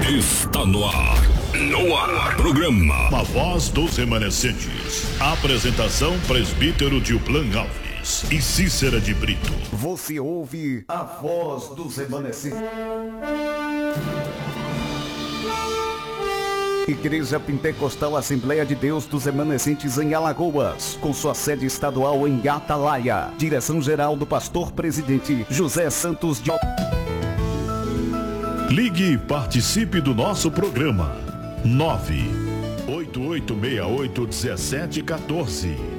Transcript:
Está no ar. No ar. Programa A Voz dos Remanescentes. Apresentação: Presbítero Dilplan Alves e Cícera de Brito. Você ouve a Voz dos Remanescentes. Igreja Pentecostal Assembleia de Deus dos Remanescentes em Alagoas, com sua sede estadual em Atalaia. Direção-geral do pastor presidente José Santos de... Ligue e participe do nosso programa. 988681714